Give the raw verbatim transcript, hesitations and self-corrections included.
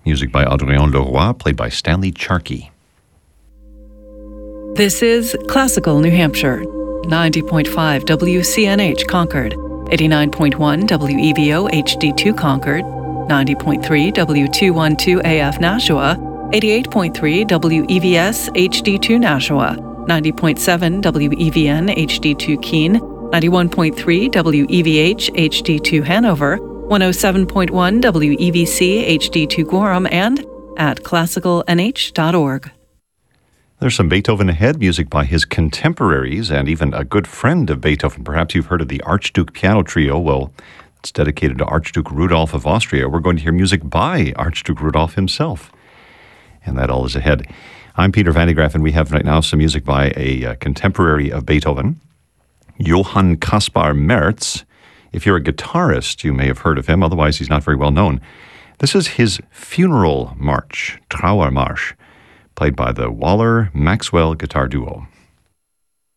Music by Adrien Leroy, played by Stanley Charkey. This is Classical New Hampshire, ninety point five W C N H Concord, eighty-nine point one W E V O H D two Concord, ninety point three W two twelve A F Nashua, eighty-eight point three W E V S H D two Nashua, ninety point seven W E V N H D two Keene, ninety-one point three W E V H H D two Hanover, one oh seven point one W E V C H D two Gorham, and at classical n h dot org. There's some Beethoven ahead, music by his contemporaries and even a good friend of Beethoven. Perhaps you've heard of the Archduke Piano Trio. Well, it's dedicated to Archduke Rudolph of Austria. We're going to hear music by Archduke Rudolph himself. And that all is ahead. I'm Peter Van de Graaff, and we have right now some music by a uh, contemporary of Beethoven, Johann Caspar Merz. If you're a guitarist, you may have heard of him. Otherwise, he's not very well known. This is his funeral march, Trauermarsch, played by the Waller-Maxwell Guitar Duo.